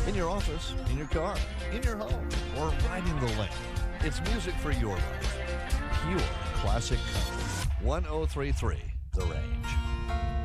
in your office, in your car, in your home, or riding the lane. It's music for your life. Pure classic country. 1033 The Rain.